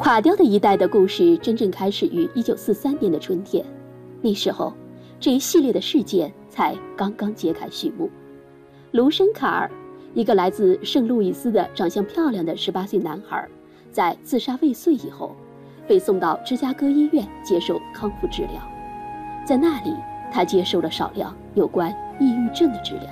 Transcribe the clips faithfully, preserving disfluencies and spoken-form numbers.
垮掉的一代的故事真正开始于一九四三年的春天，那时候这一系列的事件才刚刚揭开序幕。卢森卡尔，一个来自圣路易斯的长相漂亮的十八岁男孩，在自杀未遂以后被送到芝加哥医院接受康复治疗。在那里，他接受了少量有关抑郁症的治疗。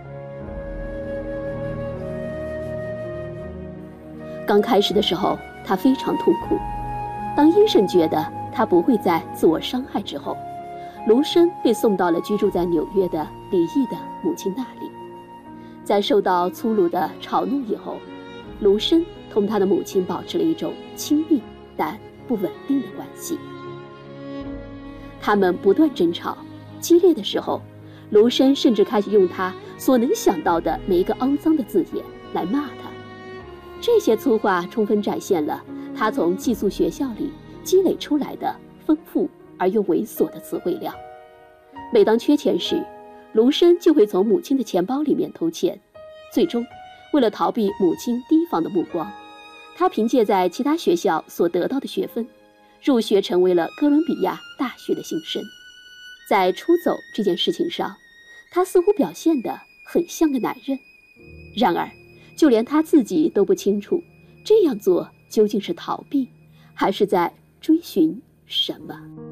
刚开始的时候，他非常痛苦。当医生觉得他不会再自我伤害之后，卢森被送到了居住在纽约的离异的母亲那里。在受到粗鲁的嘲弄以后，卢森同他的母亲保持了一种亲密但不稳定的关系。他们不断争吵，激烈的时候，卢森甚至开始用他所能想到的每一个肮脏的字眼来骂他。这些粗话充分展现了他从寄宿学校里积累出来的丰富而又猥琐的词汇量。每当缺钱时，卢森就会从母亲的钱包里面偷钱。最终，为了逃避母亲提防的目光，他凭借在其他学校所得到的学分，入学成为了哥伦比亚大学的新生。在出走这件事情上，他似乎表现得很像个男人。然而，就连他自己都不清楚，这样做究竟是逃避，还是在追寻什么。